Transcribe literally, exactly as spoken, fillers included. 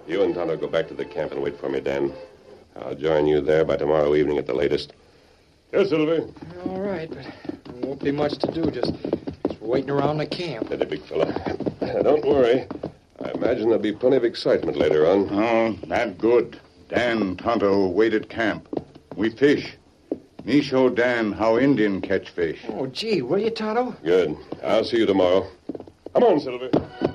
You and Tonto go back to the camp and wait for me, Dan. I'll join you there by tomorrow evening at the latest. Yes, Silver. All right, but there won't be much to do. Just, just waiting around the camp. Steady, big fella. Don't worry. I imagine there'll be plenty of excitement later on. Oh, that good. Dan, Tonto, wait at camp. We fish. Me show Dan how Indian catch fish. Oh, gee, will you, Tonto? Good. I'll see you tomorrow. Come on, Silver.